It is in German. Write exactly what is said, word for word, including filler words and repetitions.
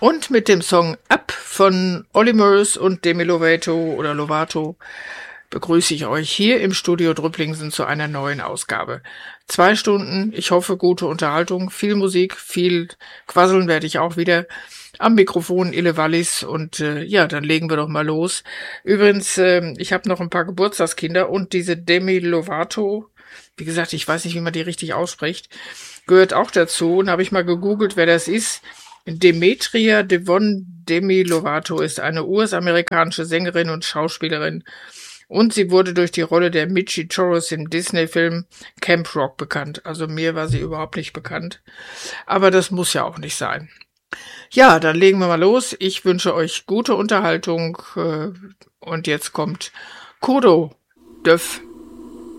Und mit dem Song Up von Olly Murs und Demi Lovato oder Lovato begrüße ich euch hier im Studio Drüpplingsen zu einer neuen Ausgabe. Zwei Stunden, ich hoffe, gute Unterhaltung, viel Musik, viel Quasseln werde ich auch wieder. Am Mikrofon Ille Wallis und äh, ja, dann legen wir doch mal los. Übrigens, äh, ich habe noch ein paar Geburtstagskinder und diese Demi Lovato, wie gesagt, ich weiß nicht, wie man die richtig ausspricht, gehört auch dazu und habe ich mal gegoogelt, wer das ist. Demetria Devon Demi Lovato ist eine U S-amerikanische Sängerin und Schauspielerin und sie wurde durch die Rolle der Michi Torres im Disney-Film Camp Rock bekannt. Also mir war sie überhaupt nicht bekannt, aber das muss ja auch nicht sein. Ja, dann legen wir mal los. Ich wünsche euch gute Unterhaltung äh, und jetzt kommt Kodo Döff.